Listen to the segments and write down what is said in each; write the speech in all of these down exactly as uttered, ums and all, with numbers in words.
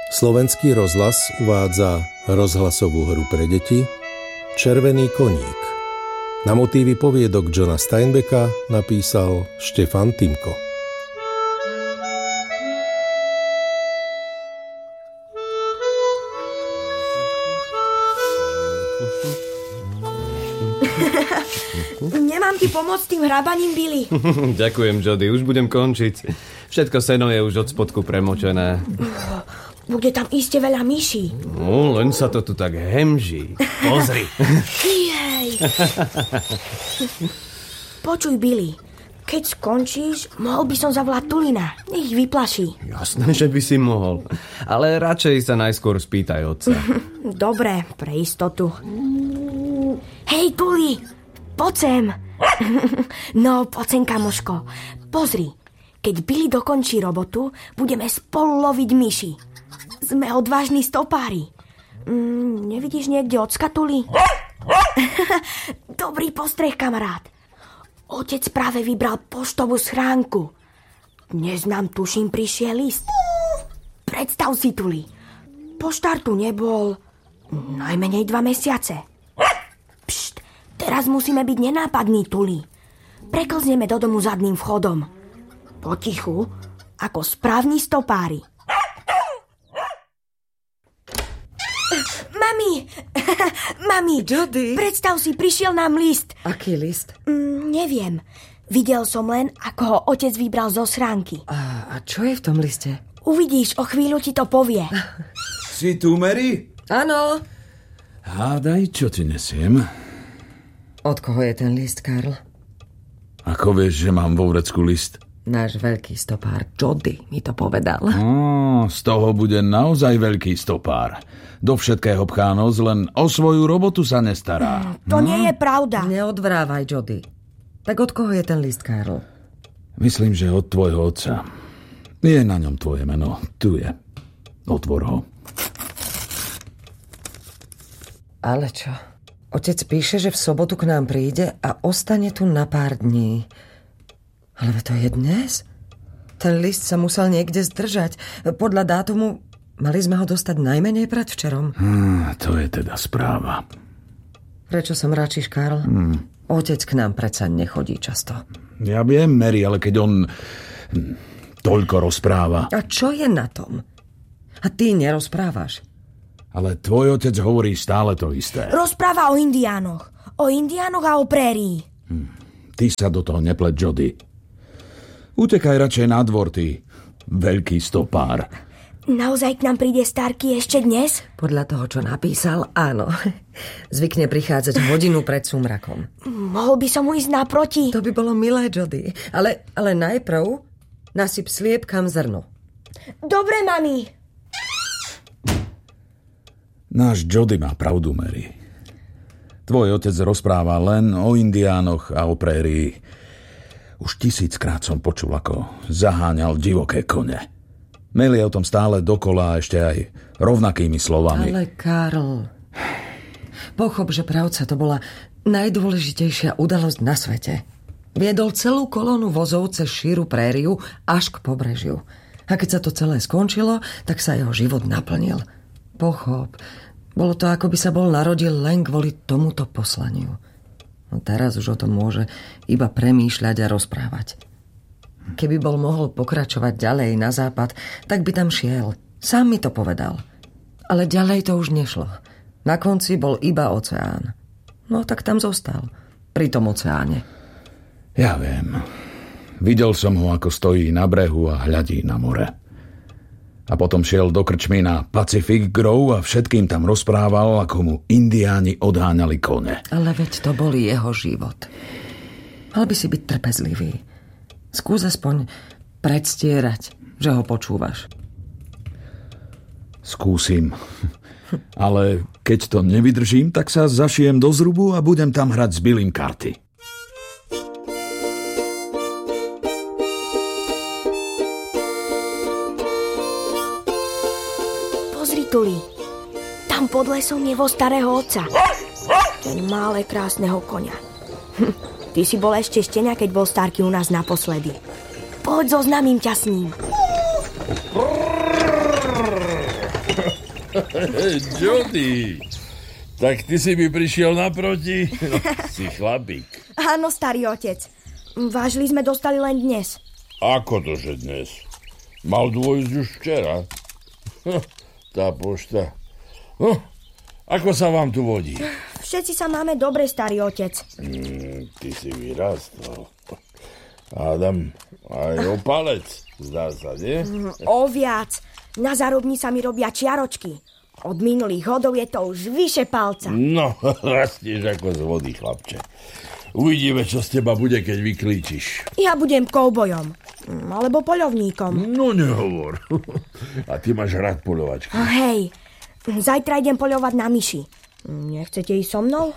Slovenský rozhlas uvádza rozhlasovú hru pre deti Červený koník. Na motívy poviedok Johna Steinbecka napísal Štefan Timko. Nemám ti pomôcť tým hrabaním, Billy? Ďakujem, Jody, už budem končiť. Všetko seno je už od spodku premočené. Bude tam iste veľa myší. No, len sa to tu tak hemží. Pozri. Jej. Počuj, Billy, keď skončíš, mohol by som zavolať Tulina. Nech ich vyplaší. Jasné, že by si mohol. Ale radšej sa najskôr spýtaj otca. Dobre, pre istotu. Hej, Tuli, poď sem. No, poď sem, kamoško. Pozri, keď Billy dokončí robotu, budeme spolu loviť myši. Sme odvážni stopári. Mm, nevidíš niekde ocka, Tuli? Dobrý postreh, kamarát. Otec práve vybral poštovú schránku. Dnes nám, tuším, prišiel list. Predstav si, Tuli. Poštár tu nebol najmenej dva mesiace. Pšt, teraz musíme byť nenápadní, Tuli. Preklzneme do domu zadným vchodom. Potichu, ako správni stopári. Mami, mami, Jody. Predstav si, prišiel nám list. Aký list? Mm, neviem. Videl som len, ako ho otec vybral zo schránky. A, a čo je v tom liste? Uvidíš, o chvíľu ti to povie. Si tu, Mary? Áno. Hádaj, čo ti nesiem. Od koho je ten list, Karl? Ako vieš, že mám vo vrecku list? Náš veľký stopár Jody mi to povedal. Ó, z toho bude naozaj veľký stopár. Do všetkého pchá nos, len o svoju robotu sa nestará. To nie je pravda. Neodvrávaj, Jody. Tak od koho je ten list, Karl? Myslím, že od tvojho otca. Je na ňom tvoje meno. Tu je. Otvor ho. Ale čo? Otec píše, že v sobotu k nám príde a ostane tu na pár dní. Ale to je dnes? Ten list sa musel niekde zdržať. Podľa dátumu mali sme ho dostať najmenej predvčerom. Hmm, to je teda správa. Prečo sa mračíš, Karl? Hmm. Otec k nám predsa nechodí často. Ja viem, Mary, ale keď on toľko rozpráva. A čo je na tom? A ty nerozprávaš. Ale tvoj otec hovorí stále to isté. Rozpráva o indiánoch. O indiánoch a o prérii. Hmm. Ty sa do toho nepleť, Jody. Utekaj radšej na dvor, ty veľký stopár. Naozaj k nám príde Starky ešte dnes? Podľa toho, čo napísal, áno. Zvykne prichádzať hodinu pred súmrakom. Mohol by som mu ísť naproti. To by bolo milé, Jody. Ale, ale najprv nasyp sliepkam zrno. Dobre, mami. Náš Jody má pravdu, Mary. Tvoj otec rozpráva len o indiánoch a o prérii. Už tisíckrát som počul, ako zaháňal divoké kone. Melie o tom stále dokola, ešte aj rovnakými slovami. Ale Karl, pochop, že pravca to bola najdôležitejšia udalosť na svete. Viedol celú kolónu vozov cez šíru prériu až k pobrežiu. A keď sa to celé skončilo, tak sa jeho život naplnil. Pochop, bolo to, ako by sa bol narodil len kvôli tomuto poslaniu. No teraz už o tom môže iba premýšľať a rozprávať. Keby bol mohol pokračovať ďalej na západ, tak by tam šiel. Sám mi to povedal. Ale ďalej to už nešlo. Na konci bol iba oceán. No tak tam zostal. Pri tom oceáne. Ja viem. Videl som ho, ako stojí na brehu a hľadí na more. A potom šiel do krčmy na Pacific Grove a všetkým tam rozprával, ako mu indiáni odháňali kone. Ale veď to bol jeho život. Mal by si byť trpezlivý. Skús aspoň predstierať, že ho počúvaš. Skúsim. Ale keď to nevydržím, tak sa zašijem do zrubu a budem tam hrať s Billym karty. Tuli, tam pod lesom je vo starého otca. Ten má ale krásneho koňa. Hm, ty si bol ešte štenia, keď bol Starky u nás naposledy. Poď, zoznamím ťa s ním. Jody, tak ty si mi prišiel naproti? No, si chlapík. Áno, starý otec. Vážli sme dostali len dnes. Ako to, že dnes? Mal dôjsť už včera. Tá pošta. No, ako sa vám tu vodí? Všetci sa máme dobre, starý otec. Mm, ty si vyrastol. Adam, aj o palec, zdá sa, nie? O viac. Na zarobni sa mi robia čiaročky. Od minulých hodov je to už vyše palca. No, rastieš ako z vody, chlapče. Uvidíme, čo z teba bude, keď vyklíčiš. Ja budem koubojom. Alebo poľovníkom. No nehovor. A ty máš rád poľovačky. Hej, zajtra idem poľovať na myši. Nechcete ísť so mnou?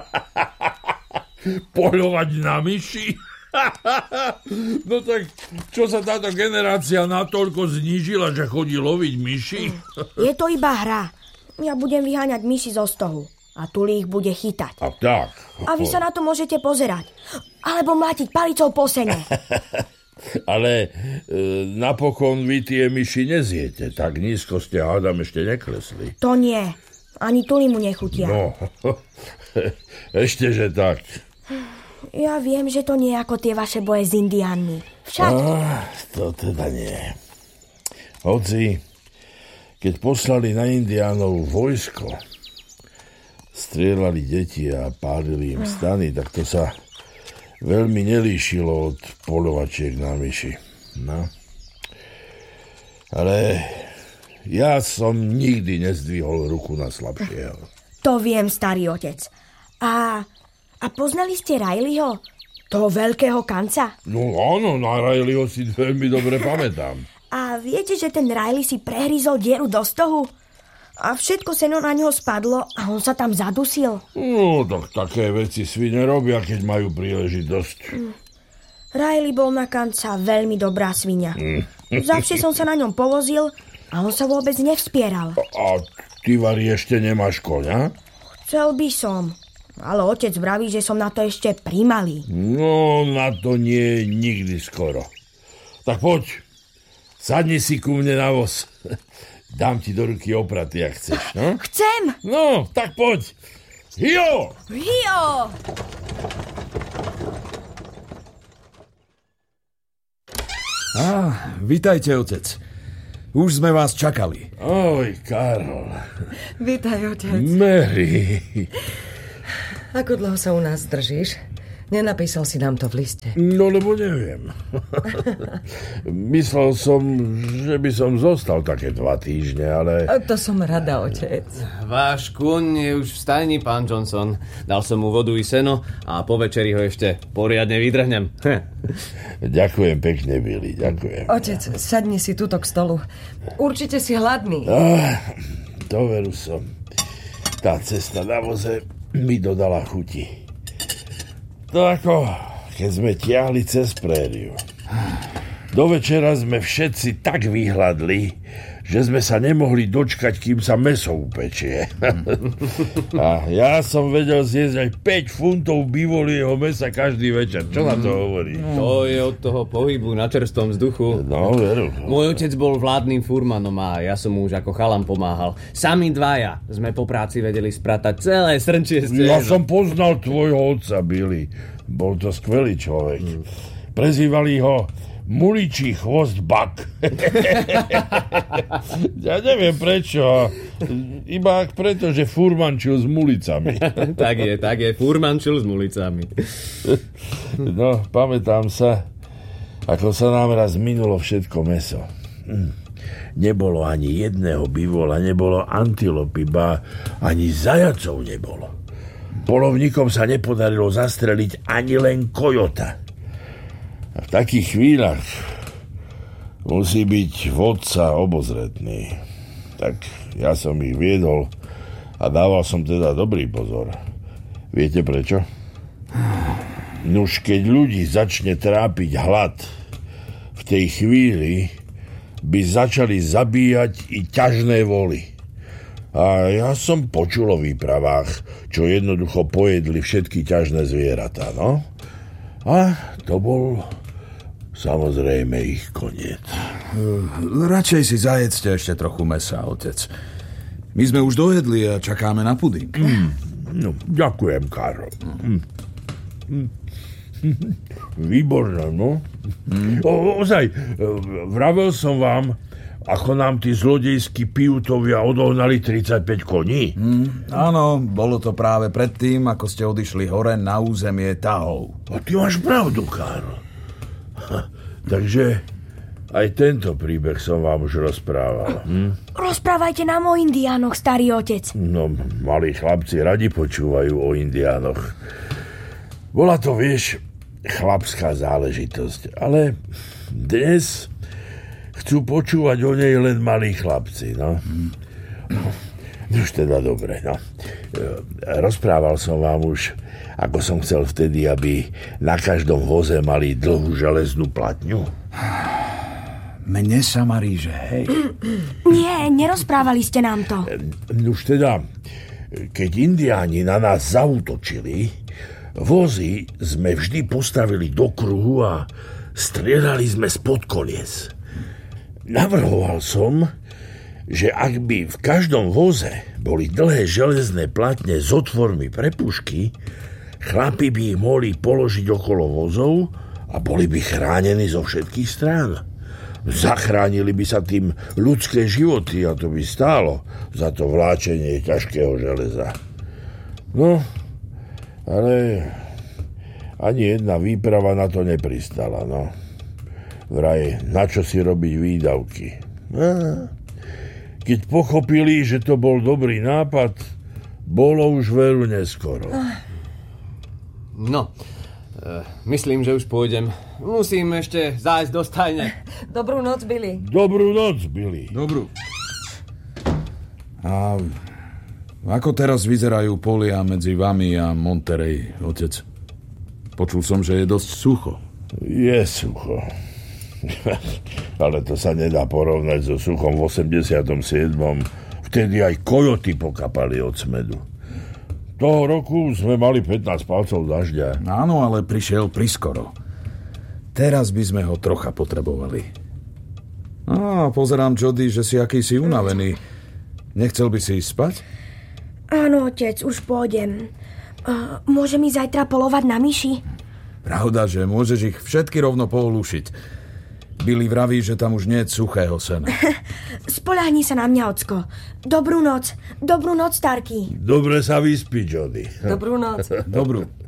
Poľovať na myši? No tak, čo sa táto generácia natoľko znížila, že chodí loviť myši? Je to iba hra. Ja budem vyháňať myši zo stohu. A Tuli ich bude chytať. A tak. A vy sa na to môžete pozerať. Alebo mlátiť palicou po sene. Ale e, napokon vy tie myši neziete. Tak nízko ste, hádam, ešte neklesli. To nie. Ani Tuli mu nechutia. No, ešte, že tak. Ja viem, že to nie je ako tie vaše boje s Indiánmi. Však... Ah, to teda nie. Hoci, keď poslali na Indiánov vojsko, strieľali deti a pálili im stany, tak to sa veľmi nelíšilo od poľovačiek na myši. No. Ale ja som nikdy nezdvihol ruku na slabšieho. To viem, starý otec. A... A poznali ste Rileyho? Toho veľkého kanca? No áno, na Rileyho si veľmi dobre pamätám. A viete, že ten Riley si prehryzol dieru do stohu? A všetko seno na ňo spadlo a on sa tam zadusil. No, tak také veci svine robia, keď majú príležitosť. Mm. Riley bol na kanca veľmi dobrá sviňa. Mm. Zavšie som sa na ňom povozil a on sa vôbec nevspieral. A, a ty, Vari, ešte nemáš koňa? Chcel by som. Ale otec vraví, že som na to ešte primalý. No, na to nie je nikdy skoro. Tak poď, sadni si ku mne na voz. Dám ti do ruky opraty, ak chceš, no? Chcem! No, tak poď. Hio! Hio! Á, vítajte, otec. Už sme vás čakali. Oj, Karol. Vítaj, otec. Mary. Ako dlho sa u nás držíš? Nenapísal si nám to v liste. No, lebo neviem. Myslel som, že by som zostal také dva týždne, ale... A to som rada, otec. Váš kôň je už v stajni, pán Johnson. Dal som mu vodu i seno a po večeri ho ešte poriadne vydrhnem. Ďakujem pekne, Billy, ďakujem. Otec, sadni si tuto k stolu. Určite si hladný. Ah, to veru som. Tá cesta na voze mi dodala chuti. To ako, keď sme tiahli cez prériu. Do večera sme všetci tak vyhladli, že sme sa nemohli dočkať, kým sa mäso upečie. A ja som vedel zjesť aj päť funtov bivolieho mäsa každý večer. Čo na to hovorí? To je od toho pohybu na čerstvom vzduchu. No, veru. Môj otec bol vládnym furmanom a ja som mu už ako chalan pomáhal. Sami dvaja sme po práci vedeli spratať celé srnčie steno. Ja som poznal tvojho otca, Billy. Bol to skvelý človek. Mm. Prezývali ho Muličí chvost Buck. Ja neviem prečo. Iba preto, že furmančil s mulicami. Tak je, tak je. Furmančil s mulicami. No, pamätám sa, ako sa nám raz minulo všetko mäso. Nebolo ani jedného bivola, nebolo antilopy, ba ani zajacov nebolo. Polovníkom sa nepodarilo zastreliť ani len kojota. A v takých chvíľach musí byť vodca obozretný. Tak ja som ich viedol a dával som teda dobrý pozor. Viete prečo? Nuž keď ľudí začne trápiť hlad, v tej chvíli by začali zabíjať i ťažné voly. A ja som počul o výpravách, čo jednoducho pojedli všetky ťažné zvieratá, no? A to bol samozrejme ich koniec. Radšej si zajedzte ešte trochu mäsa, otec. My sme už dojedli a čakáme na puding. Mm, no, ďakujem, Karol. Mm. Mm. Výborné, no. Mm. O, ozaj, vravel som vám, ako nám tí zlodejskí pijutovia odohnali tridsaťpäť koní. Mm. Áno, bolo to práve predtým, ako ste odišli hore na územie Tahov. A ty máš pravdu, Karol. Takže aj tento príbeh som vám už rozprával. Hm? Rozprávajte nám o indiánoch, starý otec. No, malí chlapci radi počúvajú o indiánoch. Bola to, vieš, chlapská záležitosť, ale dnes chcú počúvať o nej len malí chlapci, no. no už teda dobre, no. Rozprával som vám už, ako som chcel vtedy, aby na každom voze mali dlhú železnú platňu. Mne sa marí, že hej. Nie, nerozprávali ste nám to. Už teda, keď indiáni na nás zaútočili, vozy sme vždy postavili do kruhu a strieľali sme spod kolies. Navrhoval som, že ak by v každom voze boli dlhé železné platne s otvormi pre pušky, chlapi by ich mohli položiť okolo vozov a boli by chránení zo všetkých strán. Zachránili by sa tým ľudské životy a to by stálo za to vláčenie ťažkého železa. No, ale ani jedna výprava na to nepristala, no. Vraj, na čo si robiť výdavky? Keď pochopili, že to bol dobrý nápad, bolo už veru neskoro. No, e, myslím, že už pôjdem. Musím ešte zájsť do stajne. Dobrú noc, Billy. Dobrú noc, Billy. Dobrú. A ako teraz vyzerajú polia medzi vami a Monterey, otec? Počul som, že je dosť sucho. Je sucho. Ale to sa nedá porovnať so suchom v osemdesiatom siedmom. Vtedy aj kojoty pokapali od smedu. Toho roku sme mali pätnásť palcov dažďa. Áno, ale prišiel priskoro. Teraz by sme ho trocha potrebovali. Á, pozerám, Jody, že si akýsi unavený. Nechcel by si ísť spať? Áno, otec, už pôjdem. Uh, môžem ísť zajtra polovať na myši? Pravda, že môžeš ich všetky rovno poolušiť. Billy vraví, že tam už nie je suchého sena. Spoľahni sa na mňa, ocko. Dobrú noc. Dobrú noc, Starky. Dobre sa vyspí, Jody. Dobrú noc. Dobrú.